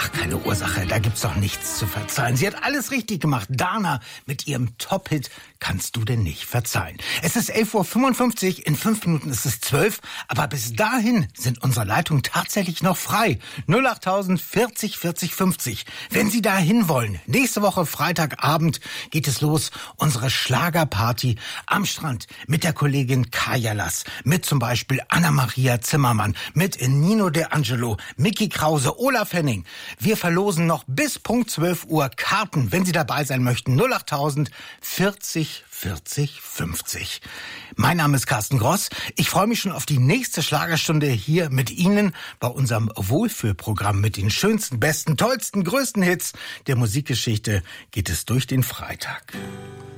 Ach, keine Ursache, da gibt's doch nichts zu verzeihen. Sie hat alles richtig gemacht. Dana mit ihrem Top-Hit Kannst du denn nicht verzeihen? Es ist 11.55 Uhr, in 5 Minuten ist es 12, aber bis dahin sind unsere Leitungen tatsächlich noch frei. 08000 40 40 50. Wenn Sie dahin wollen, nächste Woche Freitagabend geht es los, unsere Schlagerparty am Strand mit der Kollegin Kaya Lass, mit zum Beispiel Anna-Maria Zimmermann, mit Nino De Angelo, Micky Krause, Olaf Henning. Wir verlosen noch bis Punkt 12 Uhr Karten, wenn Sie dabei sein möchten. 08000 40 40 50. Mein Name ist Carsten Gross. Ich freue mich schon auf die nächste Schlagerstunde hier mit Ihnen bei unserem Wohlfühlprogramm mit den schönsten, besten, tollsten, größten Hits der Musikgeschichte geht es durch den Freitag.